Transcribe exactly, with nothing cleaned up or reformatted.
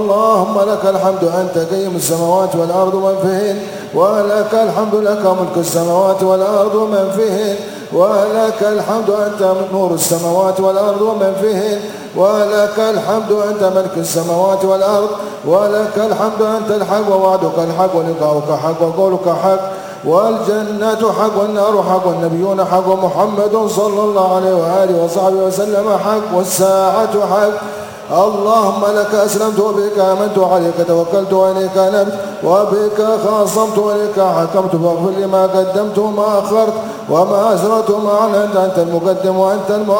اللهم لك الحمد أنت قيم السماوات والأرض ومن فيهن، ولك الحمد لك ملك السماوات والأرض ومن فيهن، ولك الحمد أنت نور السماوات والأرض ومن فيهن، ولك الحمد أنت ملك السماوات والأرض، ولك الحمد أنت الحق ووعدك الحق ولقاؤك حق وقولك حق، والجنة حق والنار حق والنبيون حق ومحمد صلى الله عليه وآله وصحبه وسلم حق والساعة حق. اللهم لك أسلمت وبك آمنت وعليك توكلت وإليك أنبت وبك خاصمت وإليك حكمت، فاغفر لي ما قدمت وما أخرت وما أسررت وما أعلنت، أنت المقدم وأنت المؤخر